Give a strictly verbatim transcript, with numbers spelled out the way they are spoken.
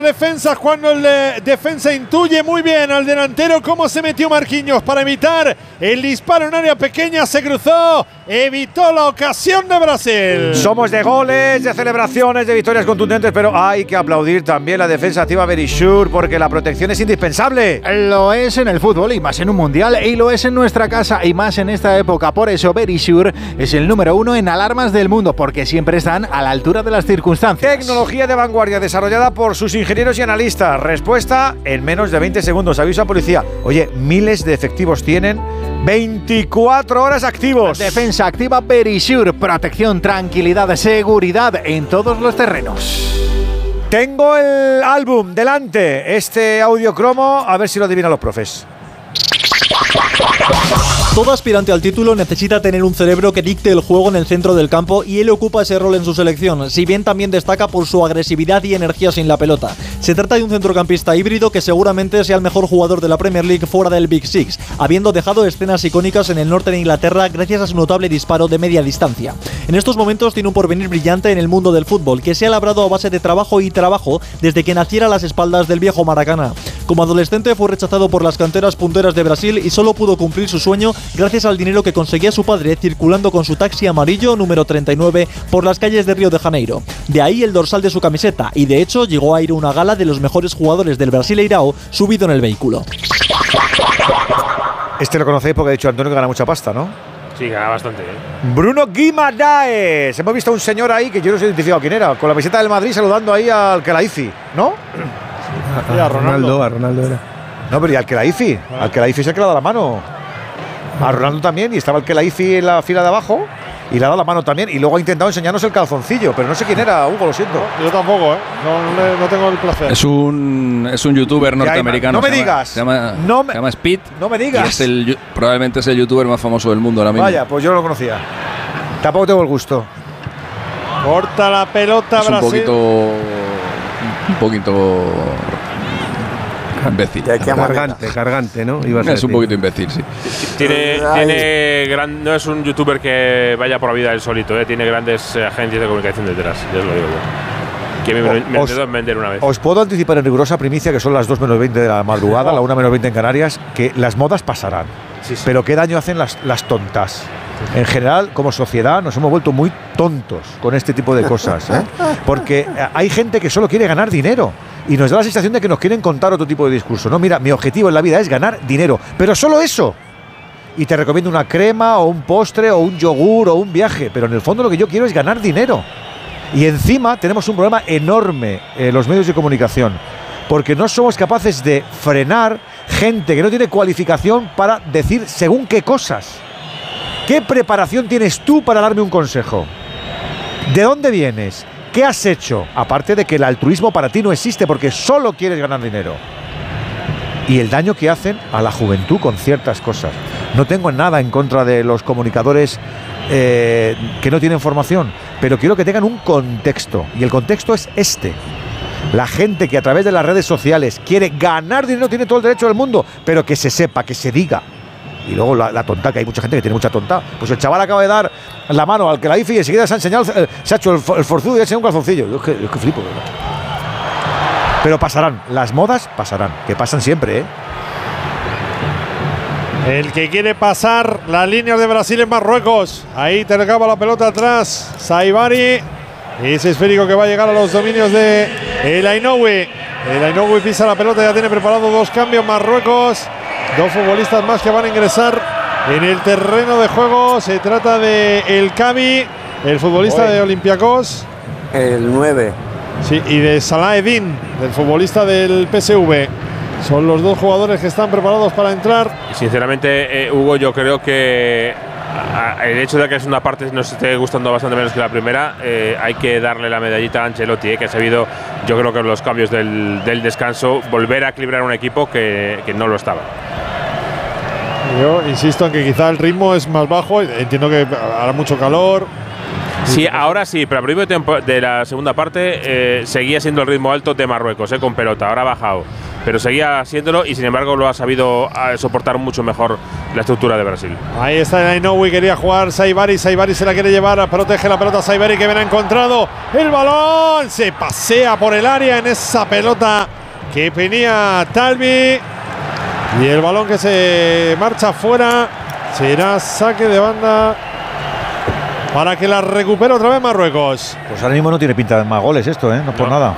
Defensa cuando el eh, defensa intuye muy bien al delantero cómo se metió Marquinhos para evitar el disparo en área pequeña, se cruzó, evitó la ocasión de Brasil. Somos de goles, de celebraciones, de victorias contundentes, pero hay que aplaudir también la defensa activa Verisure porque la protección es indispensable. Lo es en el fútbol y más en un mundial, y lo es en nuestra casa y más en esta época. Por eso Verisure es el número uno en alarmas del mundo, porque siempre están a la altura de las circunstancias. Tecnología de vanguardia desarrollada por sus ingenieros Ingenieros y analistas. Respuesta en menos de veinte segundos. Aviso a policía. Oye, miles de efectivos tienen. veinticuatro horas activos. Defensa activa Verisure. Protección, tranquilidad, seguridad en todos los terrenos. Tengo el álbum delante. Este audio cromo. A ver si lo adivinan los profes. Todo aspirante al título necesita tener un cerebro que dicte el juego en el centro del campo, y él ocupa ese rol en su selección, si bien también destaca por su agresividad y energía sin la pelota. Se trata de un centrocampista híbrido que seguramente sea el mejor jugador de la Premier League fuera del Big Six, habiendo dejado escenas icónicas en el norte de Inglaterra gracias a su notable disparo de media distancia. En estos momentos tiene un porvenir brillante en el mundo del fútbol, que se ha labrado a base de trabajo y trabajo desde que naciera a las espaldas del viejo Maracaná. Como adolescente fue rechazado por las canteras punteras de Brasil y solo pudo cumplir su sueño gracias al dinero que conseguía su padre circulando con su taxi amarillo número treinta y nueve por las calles de Río de Janeiro. De ahí el dorsal de su camiseta, y de hecho llegó a ir a una gala de los mejores jugadores del Brasileirao subido en el vehículo. Este lo conocéis porque ha dicho Antonio que gana mucha pasta, ¿no? Sí, gana bastante, ¿eh? Bruno Guimaraes. Hemos visto a un señor ahí que yo no sé identificado quién era, con la camiseta del Madrid saludando ahí al Kelaifi, ¿no? A, a, a Ronaldo, a Ronaldo era. No, pero ¿y al Kelaifi? Ah. Al Kelaifi se ha quedado la mano. A Ronaldo también, y estaba el Kelaifi en la fila de abajo y le ha dado la mano también, y luego ha intentado enseñarnos el calzoncillo, pero no sé quién era, Hugo, lo siento. No, yo tampoco, ¿eh? No, no, no tengo el placer. Es un, es un youtuber norteamericano. No me se digas. Llama, se llama, no me, se llama Speed. No me digas. Y es el, probablemente es el youtuber más famoso del mundo ahora mismo. Vaya, pues yo no lo conocía. Tampoco tengo el gusto. Corta la pelota es Brasil. un poquito... Un poquito... imbécil. Cargante, cargante, ¿no? Iba a ser es un poquito imbécil, sí. Tiene, tiene gran, no es un youtuber que vaya por la vida él solito, ¿eh? Tiene grandes eh, agencias de comunicación detrás, ya os lo digo yo. Que me, me, me os, en vender una vez. Os puedo anticipar en rigurosa primicia, que son las dos menos veinte de la madrugada, oh. la una menos veinte en Canarias, que las modas pasarán. Sí, sí. Pero qué daño hacen las, las tontas. En general, como sociedad, nos hemos vuelto muy tontos con este tipo de cosas, ¿eh? Porque hay gente que solo quiere ganar dinero y nos da la sensación de que nos quieren contar otro tipo de discurso. No, mira, mi objetivo en la vida es ganar dinero, pero solo eso. Y te recomiendo una crema o un postre o un yogur o un viaje, pero en el fondo lo que yo quiero es ganar dinero. Y encima tenemos un problema enorme en los medios de comunicación, porque no somos capaces de frenar gente que no tiene cualificación para decir según qué cosas. ¿Qué preparación tienes tú para darme un consejo? ¿De dónde vienes? ¿Qué has hecho? Aparte de que el altruismo para ti no existe porque solo quieres ganar dinero. Y el daño que hacen a la juventud con ciertas cosas. No tengo nada en contra de los comunicadores eh, que no tienen formación, pero quiero que tengan un contexto. Y el contexto es este. La gente que a través de las redes sociales quiere ganar dinero tiene todo el derecho del mundo, pero que se sepa, que se diga. Y luego la, la tonta, que hay mucha gente que tiene mucha tonta. Pues el chaval acaba de dar la mano al Kelaifi y enseguida se ha enseñado, eh, se ha hecho el, el forzudo y ha enseñado un calzoncillo. Yo es que, yo es que flipo, ¿verdad? Pero pasarán, las modas pasarán, que pasan siempre, ¿eh? El que quiere pasar las líneas de Brasil es Marruecos. Ahí te acaba la pelota atrás Saibari. Ese esférico que va a llegar a los dominios de El Ainoui. El Ainoui pisa la pelota, ya tiene preparado dos cambios Marruecos. Dos futbolistas más que van a ingresar en el terreno de juego. Se trata de El Kabi, el futbolista Oye. de Olympiacos. El nueve. Sí, y de Salah Eddin, el futbolista del P S V. Son los dos jugadores que están preparados para entrar. Y sinceramente, eh, Hugo, yo creo que a, el hecho de que es una parte nos esté gustando bastante menos que la primera, eh, hay que darle la medallita a Ancelotti, eh, que ha sabido, yo creo que los cambios del, del descanso, volver a equilibrar un equipo que, que no lo estaba. Yo insisto en que quizá el ritmo es más bajo. Entiendo que hará mucho calor. Sí, ahora sí, pero al principio de la segunda parte eh, seguía siendo el ritmo alto de Marruecos, eh, con pelota. Ahora ha bajado. pero seguía siéndolo y sin embargo lo ha sabido uh, soportar mucho mejor la estructura de Brasil. Ahí está el Ainoue, quería jugar Saibari, Saibari se la quiere llevar, protege la pelota Saibari que bien ha encontrado el balón, se pasea por el área en esa pelota que venía Talvi y el balón que se marcha fuera, será saque de banda para que la recupere otra vez Marruecos. Pues ahora mismo no tiene pinta de más goles esto, ¿eh? No por no, nada.